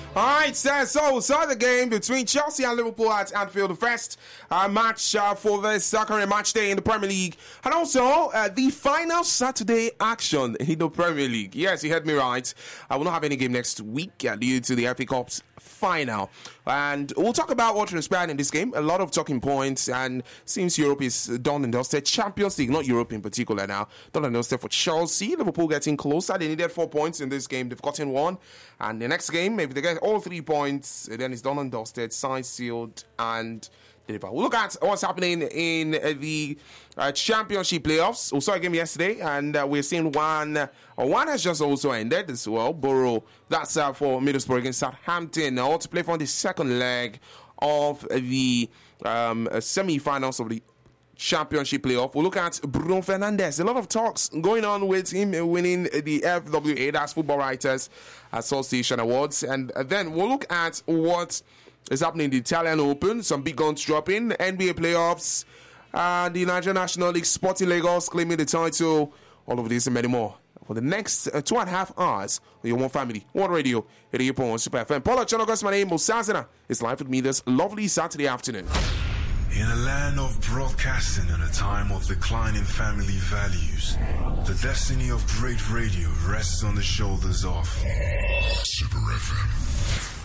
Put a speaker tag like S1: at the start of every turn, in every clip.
S1: Alright, so we saw the game between Chelsea and Liverpool at Anfield, the first match for this current match day in the Premier League, and also the final Saturday action in the Premier League. Yes, you heard me right. I will not have any game next week due to the FA Cup's final, and we'll talk about what transpired in this game. A lot of talking points, and seems Europe is done and dusted. Champions League, not Europe in particular now, done and dusted for Chelsea. Liverpool getting closer. They needed 4 points in this game. They've gotten 1, and the next game, if they get all 3 points, then it's done and dusted, signed, sealed, and delivered. We'll look at what's happening in the championship playoffs. We saw a game yesterday, and we're seeing one has just also ended as well. Borough, that's for Middlesbrough against Southampton. Now to play for the second leg of the semi-finals of the championship playoff. We'll look at Bruno Fernandes. A lot of talks going on with him winning the FWA, that's Football Writers Association Awards. And then we'll look at what is happening in the Italian Open. Some big guns dropping. NBA playoffs. The Nigerian National League, Sporting Lagos claiming the title. All of this and many more for the next 2.5 hours with your One Family, One Radio, 88.1 Super FM. Paula Chonogos, my name is Mosazina. It's live with me this lovely Saturday afternoon.
S2: In a land of broadcasting and a time of declining family values, the destiny of great radio rests on the shoulders of Super FM.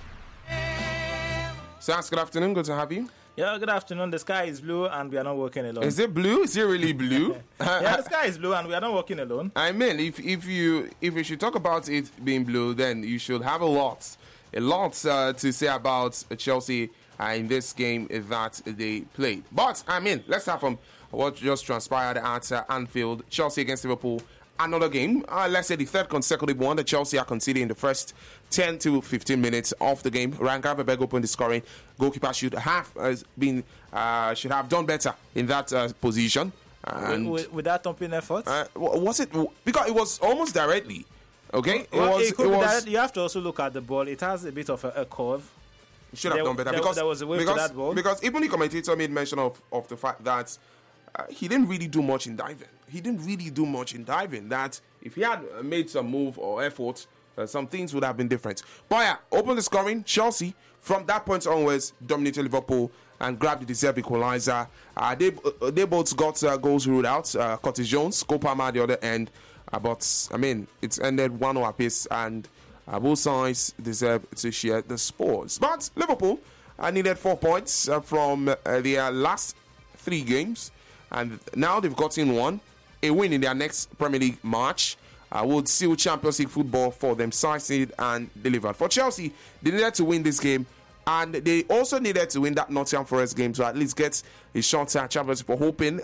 S1: Sas, good afternoon. Good to have you.
S3: Yeah, good afternoon. The sky is blue and we are not working alone.
S1: Is it blue? Is it really blue?
S3: Yeah, the sky is blue and we are not working alone.
S1: I mean, if we should talk about it being blue, then you should have a lot to say about Chelsea in this game that they played. But I mean, let's start from what just transpired at Anfield. Chelsea against Liverpool. Another game, let's say the third consecutive one that Chelsea are conceding in the first 10 to 15 minutes of the game. Ryan Gravenberch opened the scoring. Goalkeeper should have done better in that position. And
S3: with that thumping effort?
S1: Was it? Because it was almost directly. Okay?
S3: Well, it was. You have to also look at the ball. It has a bit of a curve.
S1: Should have done better because
S3: there was a way to that ball.
S1: Because even the commentator made mention of the fact that he didn't really do much in diving. That if he had made some move or effort, some things would have been different. But yeah, open the scoring. Chelsea, from that point onwards, dominated Liverpool and grabbed the deserved equalizer. They both got goals ruled out. Curtis Jones, Cole Palmer at the other end. But I mean, it's ended 1-0 apiece, and both sides deserve to share the spoils. But Liverpool needed 4 points from their last 3 games, and now they've gotten 1. A win in their next Premier League match would seal Champions League football for them, succeed and delivered. For Chelsea, they needed to win this game, and they also needed to win that Nottingham Forest game to at least get a shot at Champions League, for hoping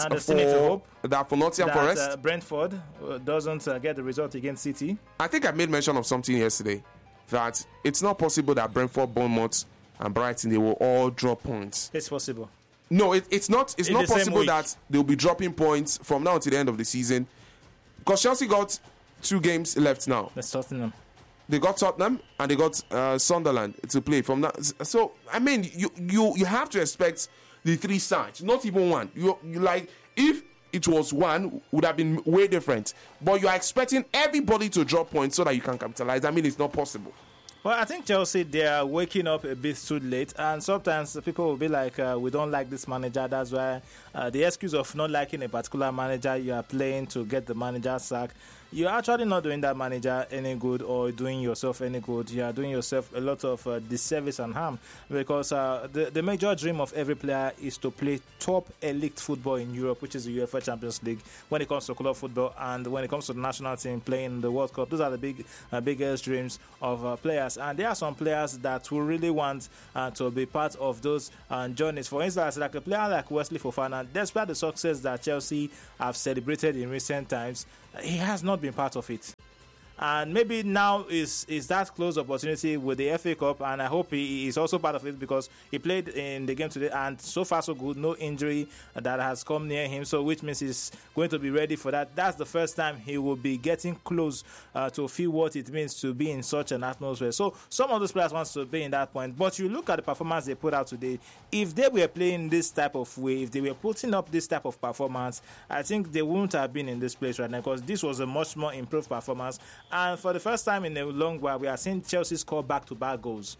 S1: that for Nottingham Forest,
S3: Brentford doesn't get the result against City.
S1: I think I made mention of something yesterday, that it's not possible that Brentford, Bournemouth and Brighton, they will all drop points.
S3: It's possible.
S1: No, it's not possible that they'll be dropping points from now to the end of the season, because Chelsea got 2 games left now.
S3: That's Tottenham.
S1: They got Tottenham and they got Sunderland to play from now. So I mean, you have to expect the 3 sides, not even one. You like, if it was one, would have been way different. But you are expecting everybody to drop points so that you can capitalize. I mean, it's not possible.
S3: Well, I think Chelsea, they are waking up a bit too late, and sometimes people will be like, we don't like this manager. That's why the excuse of not liking a particular manager, you are playing to get the manager sacked. You're actually not doing that manager any good or doing yourself any good. You are doing yourself a lot of disservice and harm, because the major dream of every player is to play top elite football in Europe, which is the UEFA Champions League, when it comes to club football and when it comes to the national team playing the World Cup. Those are the biggest dreams of players. And there are some players that will really want to be part of those journeys. For instance, like a player like Wesley Fofana, despite the success that Chelsea have celebrated in recent times, he has not been part of it. And maybe now is that close opportunity with the FA Cup, and I hope he is also part of it, because he played in the game today and so far so good, no injury that has come near him, so which means he's going to be ready for that. That's the first time he will be getting close to feel what it means to be in such an atmosphere. So some of those players want to be in that point, but you look at the performance they put out today. If they were playing this type of way, if they were putting up this type of performance, I think they wouldn't have been in this place right now, because this was a much more improved performance. And for the first time in a long while, we are seeing Chelsea score back-to-back goals.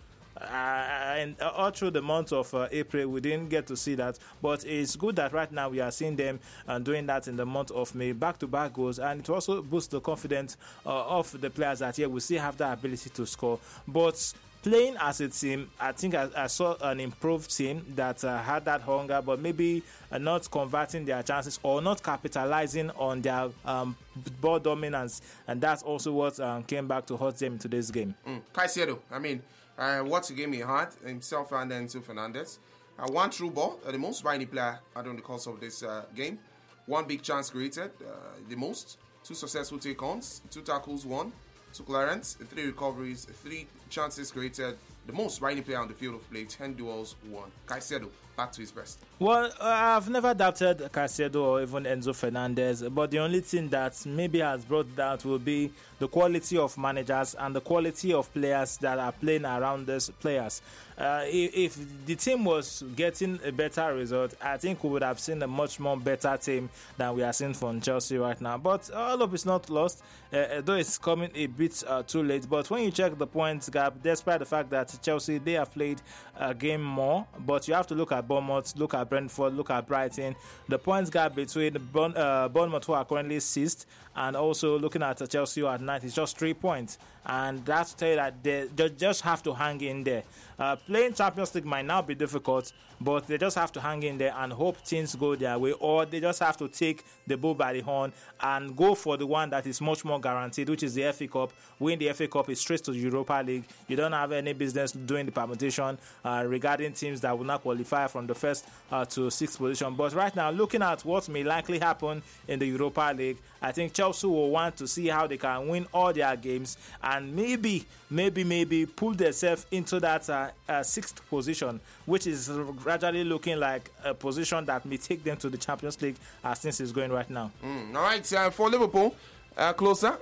S3: And all through the month of April, we didn't get to see that. But it's good that right now we are seeing them doing that in the month of May, back-to-back goals. And it also boosts the confidence of the players that, we still have the ability to score. But playing as a team, I think I saw an improved team that had that hunger, but maybe not converting their chances or not capitalizing on their ball dominance. And that's also what came back to hurt them in today's game.
S1: Caicedo, I mean, what a game he had, himself and Enzo Fernandez. One through ball, the most by any player during the course of this game. One big chance created, the most. 2 successful take-ons, 2 tackles, 1. 2 clearance, 3 recoveries, 3 chances created. The most by any player on the field of play, 10 duels, 1. Caicedo, back to his best.
S3: Well, I've never doubted Caicedo or even Enzo Fernandez, but the only thing that maybe has brought that will be the quality of managers and the quality of players that are playing around these players. If the team was getting a better result, I think we would have seen a much more better team than we are seeing from Chelsea right now. But all of it's not lost, though it's coming a bit too late. But when you check the points gap, despite the fact that Chelsea, they have played a game more, but you have to look at Bournemouth, look at Brentford, look at Brighton. The points gap between Bournemouth, who are currently 6th, and also looking at Chelsea, who are at 9th, is just 3 points. And that's to tell you that they just have to hang in there. Playing Champions League might now be difficult, but they just have to hang in there and hope things go their way, or they just have to take the bull by the horn and go for the one that is much more guaranteed, which is the FA Cup. Win the FA Cup is straight to the Europa League. You don't have any business doing the permutation regarding teams that will not qualify from the 1st to 6th position. But right now, looking at what may likely happen in the Europa League, I think Chelsea will want to see how they can win all their games and maybe pull themselves into that 6th position, which is gradually looking like a position that may take them to the Champions League as things is going right now.
S1: All right, for Liverpool, closer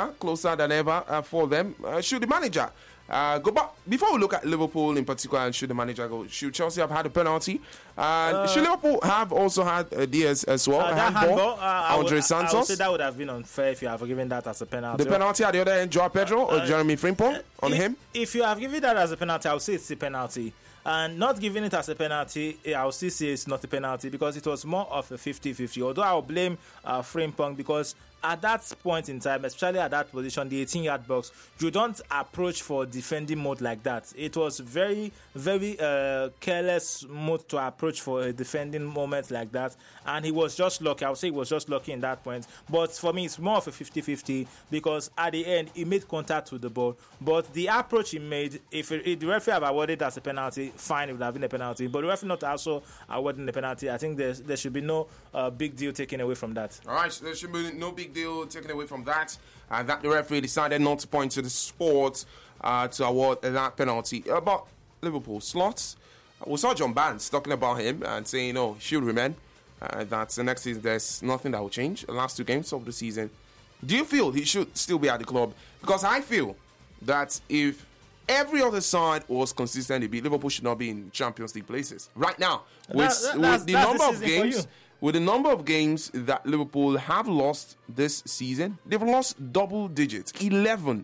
S1: than ever for them. Should the manager go back? Before we look at Liverpool in particular, and should the manager go, should Chelsea have had a penalty? Should Liverpool have also had a DS as well? A handball? Andre Santos?
S3: I would say that would have been unfair if you have given that as a penalty.
S1: The penalty at the other end, Joao Pedro or Jeremy Frimpong on him?
S3: If you have given that as a penalty, I would say it's a penalty. And not giving it as a penalty, I will still say it's not a penalty because it was more of a 50-50. Although I will blame Frimpong because at that point in time, especially at that position, the 18-yard box, you don't approach for defending mode like that. It was very, very careless mode to approach for a defending moment like that. And he was just lucky. I would say he was just lucky in that point. But for me, it's more of a 50-50 because at the end, he made contact with the ball. But the approach he made, if the referee have awarded as a penalty, fine, it would have been a penalty. But the referee not also awarding the penalty, I think there should be no big deal taken away from that.
S1: All right, there should be no big deal taken away from that, and that the referee decided not to point to the sport to award that penalty. About Liverpool slots, we saw John Barnes talking about him and saying, he should remain. That the next season there's nothing that will change. The last 2 games of the season, do you feel he should still be at the club? Because I feel that if every other side was consistently beat, Liverpool should not be in Champions League places right now. With the number of games. With the number of games that Liverpool have lost this season, they've lost double digits. 11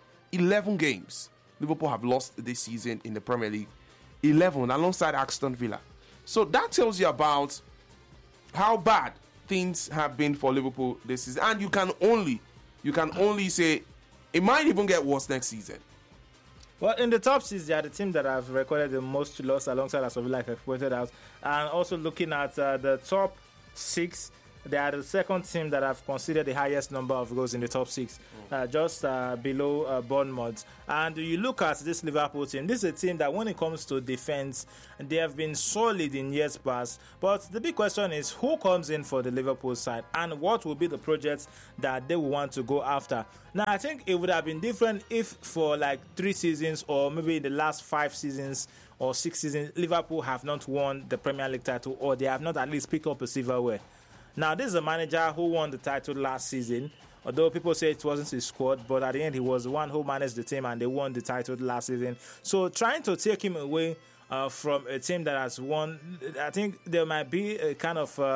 S1: games Liverpool have lost this season in the Premier League. 11 alongside Aston Villa. So that tells you about how bad things have been for Liverpool this season. And you can only say it might even get worse next season.
S3: Well, in the top 6, they are the team that have recorded the most loss alongside Aston Villa, like I pointed out. And also looking at the top 6, they are the second team that have considered the highest number of goals in the top 6, just below Bournemouth. And you look at this Liverpool team, this is a team that when it comes to defense, they have been solid in years past. But the big question is who comes in for the Liverpool side and what will be the projects that they will want to go after. Now, I think it would have been different if for like 3 seasons or maybe in the last 5 seasons or 6 seasons, Liverpool have not won the Premier League title or they have not at least picked up a silverware. Now, this is a manager who won the title last season, although people say it wasn't his squad, but at the end, he was the one who managed the team and they won the title last season. So trying to take him away from a team that has won, I think there might be a kind of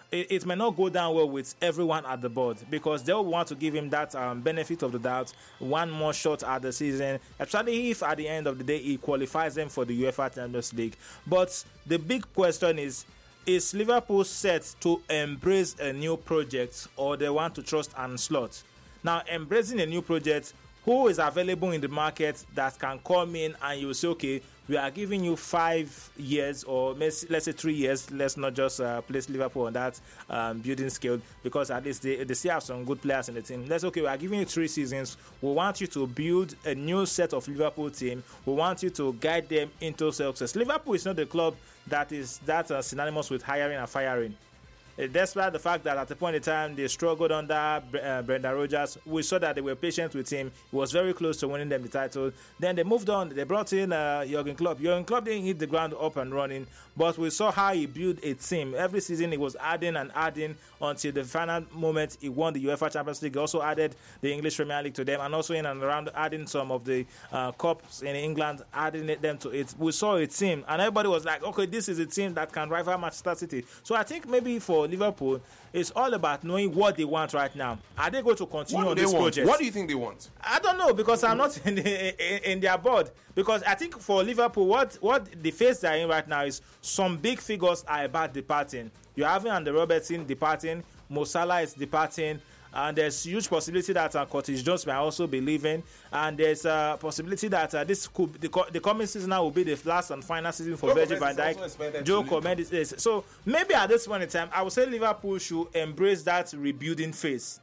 S3: it may not go down well with everyone at the board, because they'll want to give him that benefit of the doubt, one more shot at the season, especially if at the end of the day he qualifies them for the UEFA Champions League. But the big question is Liverpool set to embrace a new project, or they want to trust Arne Slot? Now, embracing a new project, who is available in the market that can come in and you will say, okay, we are giving you 5 years, or let's say 3 years. Let's not just place Liverpool on that building scale, because at least they still have some good players in the team. Let's okay, we are giving you 3 seasons. We want you to build a new set of Liverpool team. We want you to guide them into success. Liverpool is not the club that is synonymous with hiring and firing. Despite the fact that at the point in time they struggled under Brendan Rodgers, we saw that they were patient with him. He was very close to winning them the title. Then they moved on. They brought in Jurgen Klopp. Jurgen Klopp didn't hit the ground up and running, but we saw how he built a team. Every season he was adding and adding until the final moment he won the UEFA Champions League. He also added the English Premier League to them, and also in and around adding some of the cups in England, adding them to it. We saw a team, and everybody was like, okay, this is a team that can rival Manchester City. So I think maybe for Liverpool, it's all about knowing what they want right now. Are they going to continue on this project?
S1: What do you think they want?
S3: I don't know, because I'm not in their board. Because I think for Liverpool, what the phase they're in right now is some big figures are about departing. You're having Andy Robertson departing, Mo Salah is departing, and there's huge possibility that Curtis Jones may also be leaving, and there's a possibility that this could the coming season now will be the last and final season for Virgil van Dijk. Joe Gomez is so maybe at this point in time, I would say Liverpool should embrace that rebuilding phase.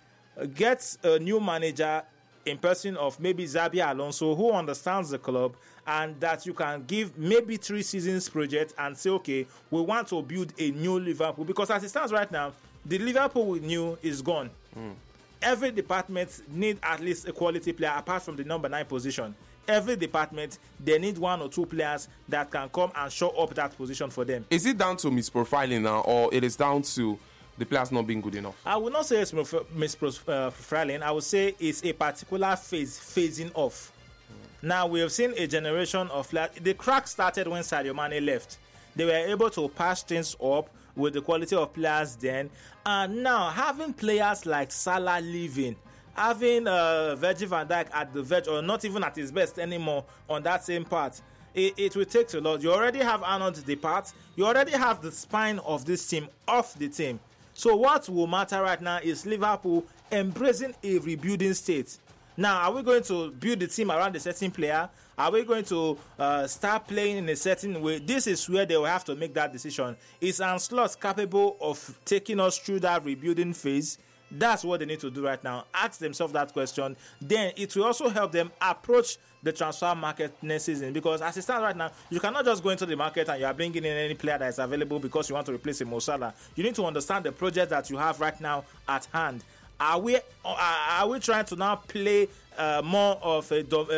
S3: Get a new manager in person of maybe Xabi Alonso, who understands the club, and that you can give maybe 3 seasons project and say, okay, we want to build a new Liverpool, because as it stands right now, the Liverpool we knew is gone. Every department need at least a quality player apart from the number 9 position. Every department, they need 1 or 2 players that can come and show up that position for them.
S1: Is it down to misprofiling now, or it is down to the players not being good enough?
S3: I would not say it's misprofiling. I would say it's a particular phasing off. Now, we have seen a generation of players. The crack started when Sadio Mane left. They were able to patch things up with the quality of players then. And now, having players like Salah leaving, having Virgil van Dijk at the verge, or not even at his best anymore on that same part, it will take a lot. You already have Arnold depart. You already have the spine of this team off the team. So what will matter right now is Liverpool embracing a rebuilding state. Now, are we going to build the team around a certain player? Are we going to start playing in a certain way? This is where they will have to make that decision. Is Arne Slot capable of taking us through that rebuilding phase? That's what they need to do right now. Ask themselves that question. Then it will also help them approach the transfer market next season. Because as it stands right now, you cannot just go into the market and you are bringing in any player that is available because you want to replace a Mo Salah. You need to understand the project that you have right now at hand. Are we trying to now play more of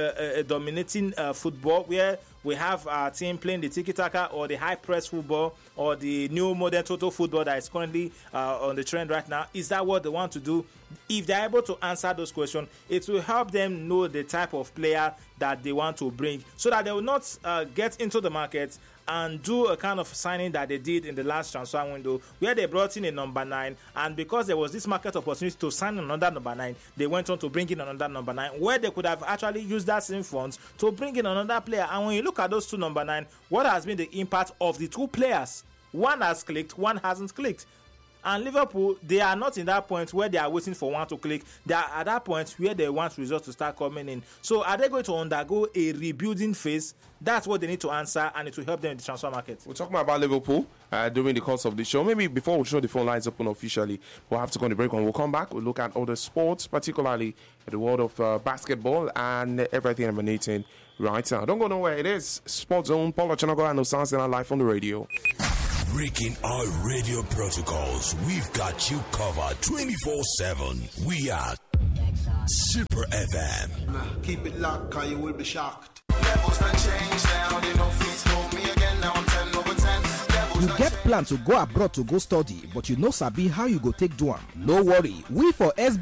S3: a dominating football, where we have our team playing the tiki-taka or the high-press football or the new modern total football that is currently on the trend right now? Is that what they want to do? If they're able to answer those questions, it will help them know the type of player that they want to bring, so that they will not get into the market and do a kind of signing that they did in the last transfer window, where they brought in a number 9, and because there was this market opportunity to sign another number 9, they went on to bring in another number 9, where they could have actually used that same funds to bring in another player. And when you look at those 2 number 9, what has been the impact of the 2 players? One has clicked, one hasn't clicked. And Liverpool, they are not in that point where they are waiting for one to click. They are at that point where they want results to start coming in. So are they going to undergo a rebuilding phase? That's what they need to answer, and it will help them in the transfer market.
S1: We're talking about Liverpool during the course of the show. Maybe before we show the phone lines open officially, we'll have to go on the break. When we'll come back, we'll look at other sports, particularly the world of basketball and everything emanating right now. Don't go nowhere. It is Sports Zone. Paul Ochanago and Osansena live on the radio.
S2: Breaking our radio protocols, we've got you covered 24/7. We are Super FM.
S4: Keep it locked, cause you will be shocked.
S5: You get plan to go abroad to go study, but you no sabi how you go take do am. No worry, we for SB